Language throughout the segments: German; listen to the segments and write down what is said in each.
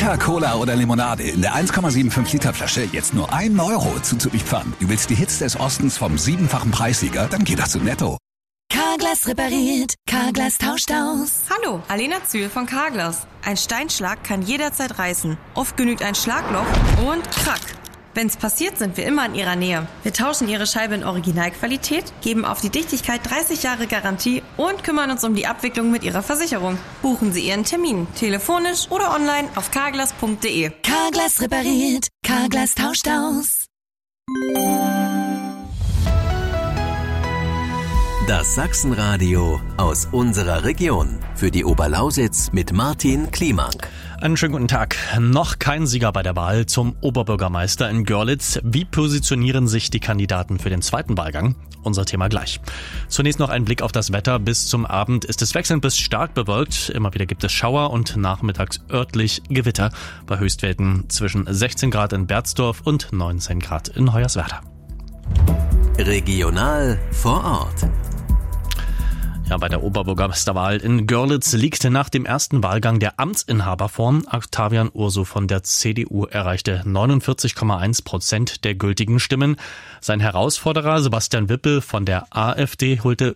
Fanta, Cola oder Limonade in der 1,75 Liter Flasche jetzt nur 1 Euro zuzüglich Pfand. Du willst die Hits des Ostens vom 7-fachen Preissieger? Dann geh doch zu Netto. Carglass repariert, Carglass tauscht aus. Hallo, Alena Zühl von Carglass. Ein Steinschlag kann jederzeit reißen. Oft genügt ein Schlagloch und krack. Wenn's passiert, sind wir immer in Ihrer Nähe. Wir tauschen Ihre Scheibe in Originalqualität, geben auf die Dichtigkeit 30 Jahre Garantie und kümmern uns um die Abwicklung mit Ihrer Versicherung. Buchen Sie Ihren Termin, telefonisch oder online auf carglass.de. Carglass repariert, Carglass tauscht aus. Das Sachsenradio aus unserer Region. Für die Oberlausitz mit Martin Kliemank. Einen schönen guten Tag. Noch kein Sieger bei der Wahl zum Oberbürgermeister in Görlitz. Wie positionieren sich die Kandidaten für den zweiten Wahlgang? Unser Thema gleich. Zunächst noch ein Blick auf das Wetter. Bis zum Abend ist es wechselnd bis stark bewölkt. Immer wieder gibt es Schauer und nachmittags örtlich Gewitter. Bei Höchstwerten zwischen 16 Grad in Berzdorf und 19 Grad in Hoyerswerda. Regional vor Ort. Ja, bei der Oberbürgermeisterwahl in Görlitz liegt nach dem ersten Wahlgang der Amtsinhaber vorn. Octavian Urso von der CDU erreichte 49,1% der gültigen Stimmen. Sein Herausforderer Sebastian Wippel von der AfD holte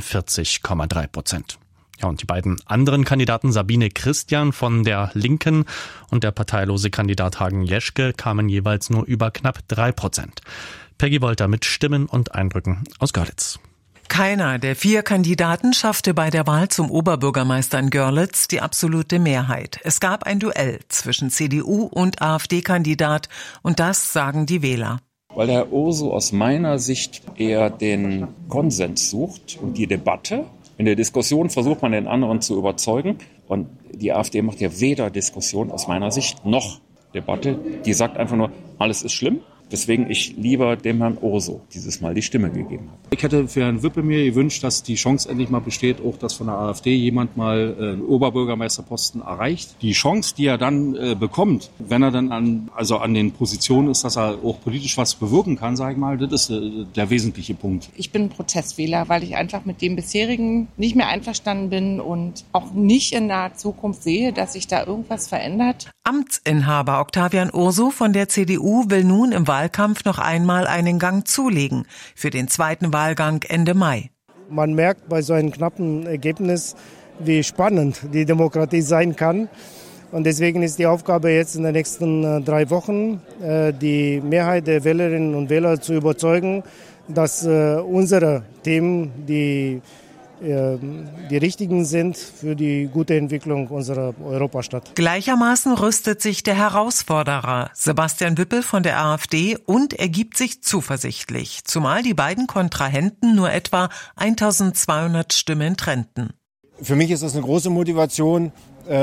44,3%. Ja, und die beiden anderen Kandidaten Sabine Christian von der Linken und der parteilose Kandidat Hagen Jeschke kamen jeweils nur über knapp 3%. Peggy Wolter mit Stimmen und Eindrücken aus Görlitz. Keiner der 4 Kandidaten schaffte bei der Wahl zum Oberbürgermeister in Görlitz die absolute Mehrheit. Es gab ein Duell zwischen CDU und AfD-Kandidat und das sagen die Wähler. Weil der Herr Urso aus meiner Sicht eher den Konsens sucht und die Debatte. In der Diskussion versucht man den anderen zu überzeugen und die AfD macht ja weder Diskussion aus meiner Sicht noch Debatte. Die sagt einfach nur, alles ist schlimm. Weswegen ich lieber dem Herrn Urso dieses Mal die Stimme gegeben habe. Ich hätte für Herrn Wippel mir gewünscht, dass die Chance endlich mal besteht, auch dass von der AfD jemand mal einen Oberbürgermeisterposten erreicht. Die Chance, die er dann bekommt, wenn er dann an den Positionen ist, dass er auch politisch was bewirken kann, sage ich mal, das ist der wesentliche Punkt. Ich bin Protestwähler, weil ich einfach mit dem bisherigen nicht mehr einverstanden bin und auch nicht in naher Zukunft sehe, dass sich da irgendwas verändert. Amtsinhaber Octavian Urso von der CDU will nun im Wahlkampf noch einmal einen Gang zulegen für den zweiten Wahlgang Ende Mai. Man merkt bei so einem knappen Ergebnis, wie spannend die Demokratie sein kann. Und deswegen ist die Aufgabe jetzt in den nächsten 3 Wochen, die Mehrheit der Wählerinnen und Wähler zu überzeugen, dass unsere Themen die richtigen sind für die gute Entwicklung unserer Europastadt. Gleichermaßen rüstet sich der Herausforderer Sebastian Wippel von der AfD und ergibt sich zuversichtlich, zumal die beiden Kontrahenten nur etwa 1200 Stimmen trennten. Für mich ist das eine große Motivation.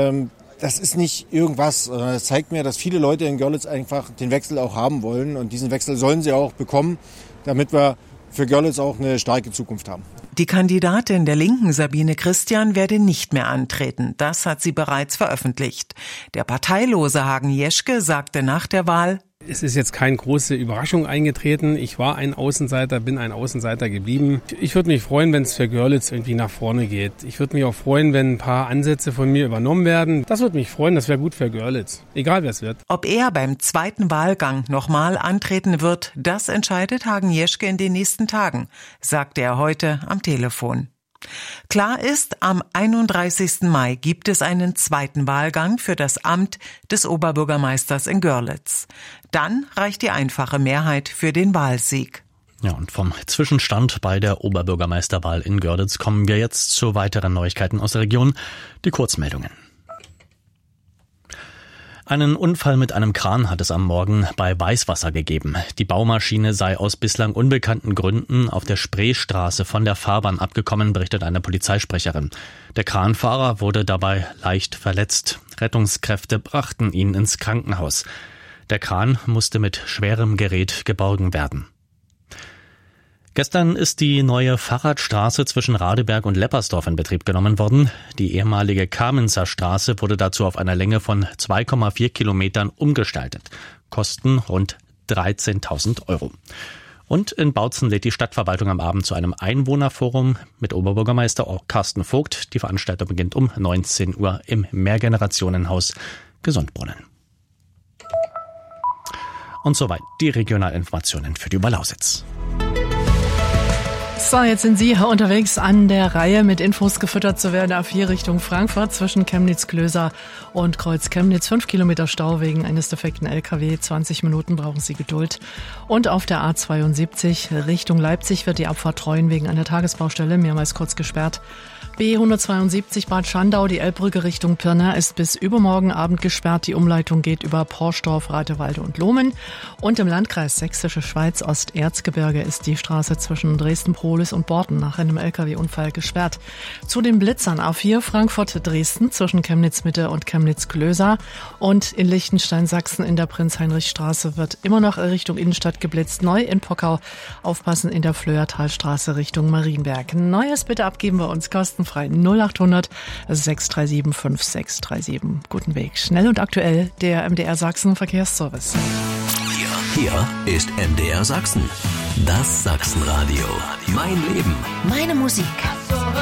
Das ist nicht irgendwas. Es zeigt mir, dass viele Leute in Görlitz einfach den Wechsel auch haben wollen und diesen Wechsel sollen sie auch bekommen, damit wir für Görlitz auch eine starke Zukunft haben. Die Kandidatin der Linken, Sabine Christian, werde nicht mehr antreten. Das hat sie bereits veröffentlicht. Der parteilose Hagen Jeschke sagte nach der Wahl: Es ist jetzt keine große Überraschung eingetreten. Ich war ein Außenseiter, bin ein Außenseiter geblieben. Ich würde mich freuen, wenn es für Görlitz irgendwie nach vorne geht. Ich würde mich auch freuen, wenn ein paar Ansätze von mir übernommen werden. Das würde mich freuen, das wäre gut für Görlitz. Egal, wer es wird. Ob er beim zweiten Wahlgang nochmal antreten wird, das entscheidet Hagen Jeschke in den nächsten Tagen, sagte er heute am Telefon. Klar ist, am 31. Mai gibt es einen zweiten Wahlgang für das Amt des Oberbürgermeisters in Görlitz. Dann reicht die einfache Mehrheit für den Wahlsieg. Ja, und vom Zwischenstand bei der Oberbürgermeisterwahl in Görlitz kommen wir jetzt zu weiteren Neuigkeiten aus der Region, die Kurzmeldungen. Einen Unfall mit einem Kran hat es am Morgen bei Weißwasser gegeben. Die Baumaschine sei aus bislang unbekannten Gründen auf der Spreestraße von der Fahrbahn abgekommen, berichtet eine Polizeisprecherin. Der Kranfahrer wurde dabei leicht verletzt. Rettungskräfte brachten ihn ins Krankenhaus. Der Kran musste mit schwerem Gerät geborgen werden. Gestern ist die neue Fahrradstraße zwischen Radeberg und Leppersdorf in Betrieb genommen worden. Die ehemalige Kamenzer Straße wurde dazu auf einer Länge von 2,4 Kilometern umgestaltet. Kosten rund 13.000 €. Und in Bautzen lädt die Stadtverwaltung am Abend zu einem Einwohnerforum mit Oberbürgermeister Carsten Vogt. Die Veranstaltung beginnt um 19 Uhr im Mehrgenerationenhaus Gesundbrunnen. Und soweit die Regionalinformationen für die Oberlausitz. So, jetzt sind Sie unterwegs an der Reihe, mit Infos gefüttert zu werden. A4 Richtung Frankfurt zwischen Chemnitz-Klöser und Kreuz-Chemnitz. 5 Kilometer Stau wegen eines defekten LKW. 20 Minuten brauchen Sie Geduld. Und auf der A72 Richtung Leipzig wird die Abfahrt Treuen wegen einer Tagesbaustelle mehrmals kurz gesperrt. B172 Bad Schandau, die Elbbrücke Richtung Pirna ist bis übermorgen Abend gesperrt. Die Umleitung geht über Porsdorf, Ratewalde und Lohmen. Und im Landkreis Sächsische Schweiz Osterzgebirge ist die Straße zwischen Dresden-Prohlis und Borten nach einem LKW-Unfall gesperrt. Zu den Blitzern A4 Frankfurt-Dresden zwischen Chemnitz-Mitte und Chemnitz-Klöser. Und in Liechtenstein-Sachsen in der Prinz-Heinrich-Straße wird immer noch Richtung Innenstadt geblitzt. Neu in Pockau. Aufpassen in der Flöertalstraße Richtung Marienberg. Neues bitte abgeben bei uns kostenfrei 0800 637 5637. Guten Weg. Schnell und aktuell der MDR Sachsen Verkehrsservice. Hier ist MDR Sachsen. Das Sachsenradio. Mein Leben. Meine Musik.